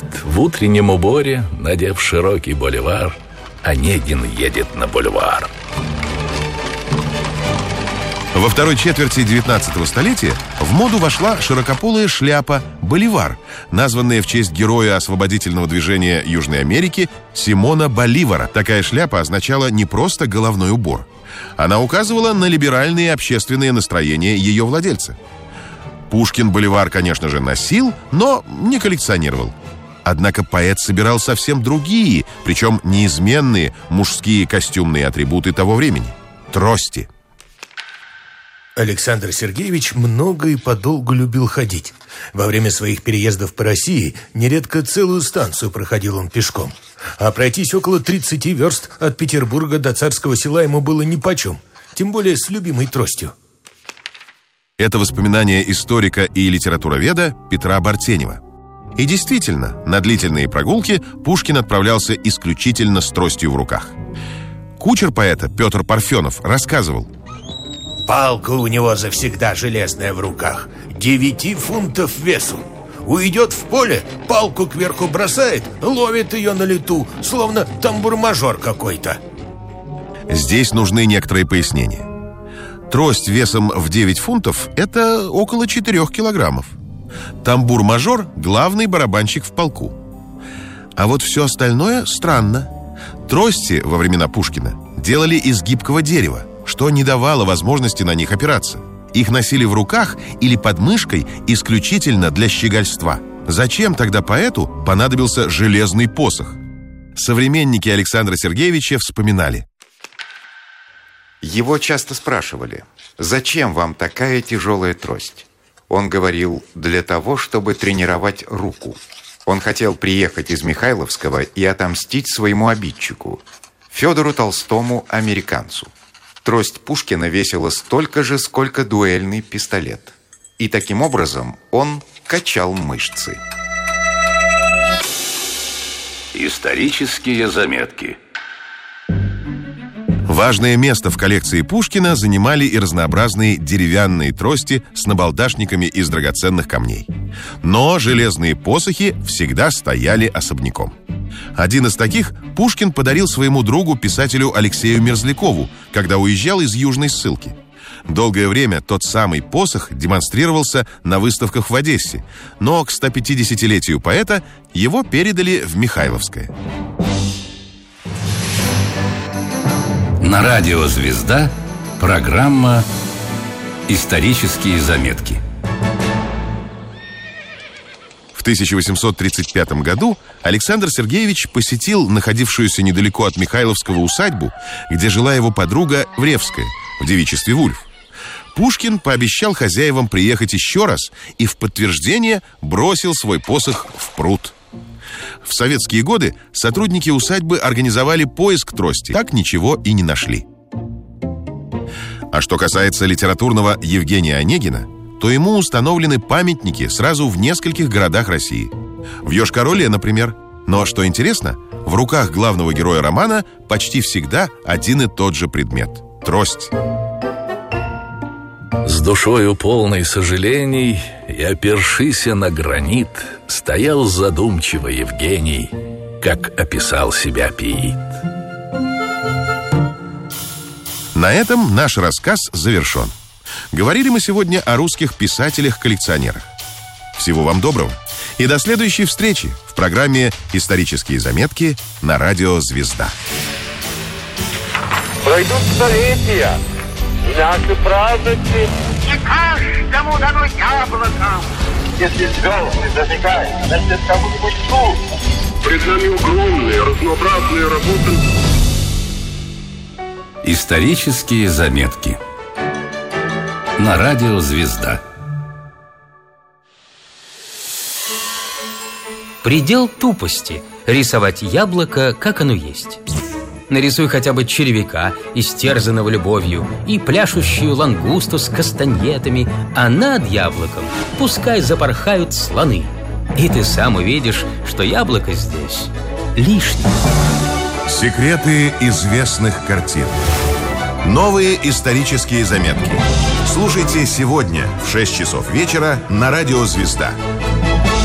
турист в утреннем уборе, надев широкий боливар, Онегин едет на бульвар. Во второй четверти 19-го столетия в моду вошла широкополая шляпа «боливар», названная в честь героя освободительного движения Южной Америки Симона Боливара. Такая шляпа означала не просто головной убор. Она указывала на либеральные общественные настроения ее владельца. Пушкин боливар, конечно же, носил, но не коллекционировал. Однако поэт собирал совсем другие, причем неизменные мужские костюмные атрибуты того времени – трости. Александр Сергеевич много и подолгу любил ходить. Во время своих переездов по России нередко целую станцию проходил он пешком. А пройтись около 30 верст от Петербурга до Царского Села ему было нипочем, тем более с любимой тростью. Это воспоминание историка и литературоведа Петра Бартенева. И действительно, на длительные прогулки Пушкин отправлялся исключительно с тростью в руках. Кучер поэта Петр Парфенов рассказывал: палка у него завсегда железная в руках, 9 фунтов весу. Уйдет в поле, палку кверху бросает, ловит ее на лету, словно тамбур-мажор какой-то. Здесь нужны некоторые пояснения. Трость весом в 9 фунтов – это около 4 килограммов. Тамбур-мажор – главный барабанщик в полку. А вот все остальное странно. Трости во времена Пушкина делали из гибкого дерева, что не давало возможности на них опираться. Их носили в руках или под мышкой исключительно для щегольства. Зачем тогда поэту понадобился железный посох? Современники Александра Сергеевича вспоминали: его часто спрашивали: зачем вам такая тяжелая трость? Он говорил: для того, чтобы тренировать руку. Он хотел приехать из Михайловского и отомстить своему обидчику, Федору Толстому, американцу. Трость Пушкина весила столько же, сколько дуэльный пистолет. И таким образом он качал мышцы. Исторические заметки. Важное место в коллекции Пушкина занимали и разнообразные деревянные трости с набалдашниками из драгоценных камней. Но железные посохи всегда стояли особняком. Один из таких Пушкин подарил своему другу, писателю Алексею Мерзлякову, когда уезжал из Южной ссылки. Долгое время тот самый посох демонстрировался на выставках в Одессе, но к 150-летию поэта его передали в Михайловское. На радио «Звезда» программа «Исторические заметки». В 1835 году Александр Сергеевич посетил находившуюся недалеко от Михайловского усадьбу, где жила его подруга Вревская, в девичестве Вульф. Пушкин пообещал хозяевам приехать еще раз и в подтверждение бросил свой посох в пруд. В советские годы сотрудники усадьбы организовали поиск трости, так ничего и не нашли. А что касается литературного Евгения Онегина, то ему установлены памятники сразу в нескольких городах России. В Йошкар-Оле, например. Но, что интересно, в руках главного героя романа почти всегда один и тот же предмет – трость. С душою полной сожалений и опершися на гранит, стоял задумчиво Евгений, как описал себя пиит. На этом наш рассказ завершен. Говорили мы сегодня о русских писателях-коллекционерах. Всего вам доброго и до следующей встречи в программе «Исторические заметки» на радио «Звезда». Пройдут столетия, наши праздники, и каждому дано яблоко. Если звезды зажигают, значит, кому-нибудь трудно. Пред нами огромные, разнообразные работы. Исторические заметки на радио «Звезда». Предел тупости – рисовать яблоко, как оно есть. Нарисуй хотя бы червяка, истерзанного любовью, и пляшущую лангусту с кастаньетами, а над яблоком пускай запорхают слоны. И ты сам увидишь, что яблоко здесь лишнее. Секреты известных картин. Новые исторические заметки. Слушайте сегодня в 6 часов вечера на радио «Звезда».